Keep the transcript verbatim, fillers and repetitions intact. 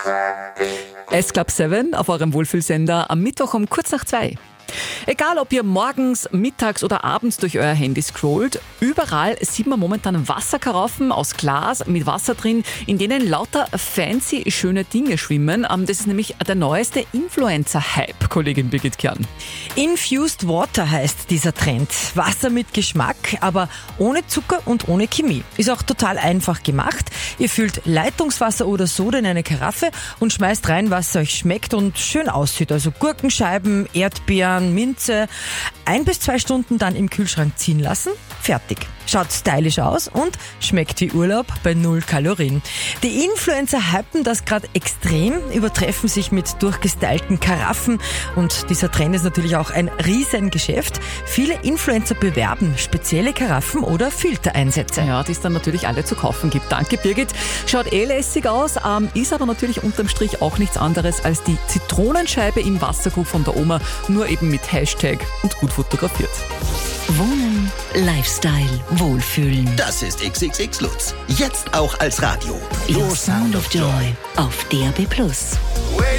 S-Club sieben auf eurem Wohlfühlsender am Mittwoch um kurz nach zwei. Egal, ob ihr morgens, mittags oder abends durch euer Handy scrollt, überall sieht man momentan Wasserkaraffen aus Glas mit Wasser drin, in denen lauter fancy, schöne Dinge schwimmen. Das ist nämlich der neueste Influencer-Hype, Kollegin Birgit Kern. Infused Water heißt dieser Trend. Wasser mit Geschmack, aber ohne Zucker und ohne Chemie. Ist auch total einfach gemacht. Ihr füllt Leitungswasser oder Soda in eine Karaffe und schmeißt rein, was euch schmeckt und schön aussieht. Also Gurkenscheiben, Erdbeeren, Minze. Ein bis zwei Stunden dann im Kühlschrank ziehen lassen. Fertig. Schaut stylisch aus und schmeckt wie Urlaub bei null Kalorien. Die Influencer hypen das gerade extrem, übertreffen sich mit durchgestylten Karaffen und dieser Trend ist natürlich auch ein Riesengeschäft. Viele Influencer bewerben spezielle Karaffen oder Filtereinsätze. Ja, die es dann natürlich alle zu kaufen gibt. Danke, Birgit. Schaut eh lässig aus, ähm, ist aber natürlich unterm Strich auch nichts anderes als die Zitronenscheibe im Wasserkrug von der Oma, nur eben mit Hashtag und gut fotografiert. Wohnen, Lifestyle, Wohlfühlen. Das ist X X X Lutz. Jetzt auch als Radio. Your Sound of Joy auf D A B Plus.